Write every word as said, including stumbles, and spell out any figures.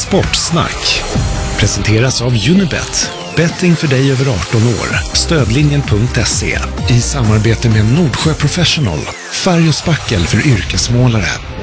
Sportsnack presenteras av Unibet. Betting för dig över arton år. Stödlinjen punkt se i samarbete med Nordsjö Professional. Färg och spackel för yrkesmålare.